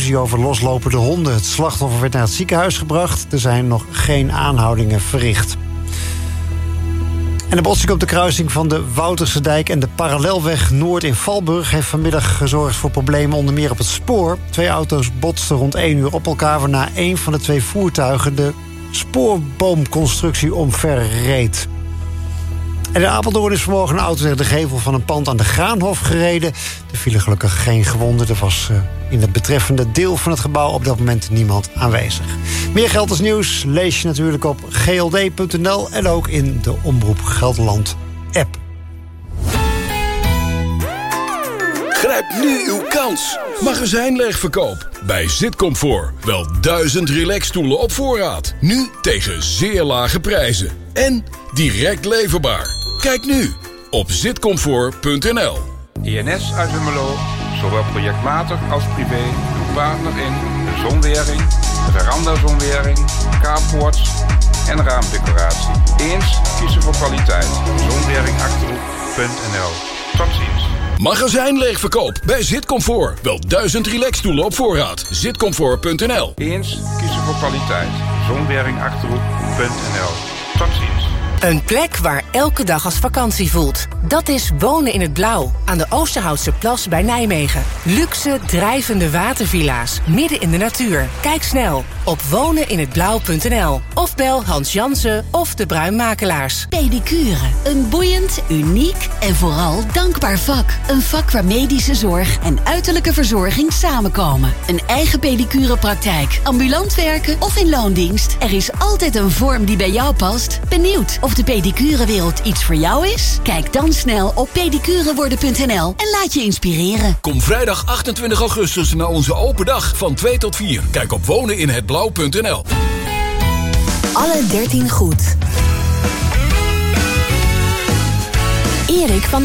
discussie over loslopende honden. Het slachtoffer werd naar het ziekenhuis gebracht. Er zijn nog geen aanhoudingen verricht. En de botsing op de kruising van de Wouterse Dijk en de Parallelweg Noord in Valburg heeft vanmiddag gezorgd voor problemen, onder meer op het spoor. 2 auto's botsten rond 1 uur op elkaar, waarna 1 van de 2 voertuigen de spoorboomconstructie omverreed. En in Apeldoorn is vanmorgen een auto tegen de gevel van een pand aan de Graanhof gereden. Er vielen gelukkig geen gewonden. Er was in het betreffende deel van het gebouw op dat moment niemand aanwezig. Meer Gelders nieuws lees je natuurlijk op gld.nl en ook in de Omroep Gelderland app. Grijp nu uw kans. Magazijnleegverkoop bij Zitcomfort. Wel 1000 relaxstoelen op voorraad. Nu tegen zeer lage prijzen. En direct leverbaar. Kijk nu op zitcomfort.nl. INS uit Hummelo, zowel projectmatig als privé, uw partner in de zonwering, veranda-zonwering, carports en raamdecoratie. Eens kiezen voor kwaliteit. Zonweringachterhoek.nl. Tot ziens. Magazijnleegverkoop bij Zitcomfort. Wel 1000 relaxstoelen op voorraad. Zitcomfort.nl. Eens kiezen voor kwaliteit. Zonweringachterhoek.nl. Tot ziens. Een plek waar elke dag als vakantie voelt. Dat is Wonen in het Blauw, aan de Oosterhoutse Plas bij Nijmegen. Luxe, drijvende watervilla's, midden in de natuur. Kijk snel op woneninhetblauw.nl. Of bel Hans Jansen of de Bruinmakelaars. Pedicure, een boeiend, uniek en vooral dankbaar vak. Een vak waar medische zorg en uiterlijke verzorging samenkomen. Een eigen pedicurepraktijk, ambulant werken of in loondienst. Er is altijd een vorm die bij jou past. Benieuwd of de pedicurewereld iets voor jou is? Kijk dan snel op pedicureworden.nl en laat je inspireren. Kom vrijdag 28 augustus naar onze open dag van 2 tot 4. Kijk op woneninhetblauw.nl. Alle 13 goed. Erik van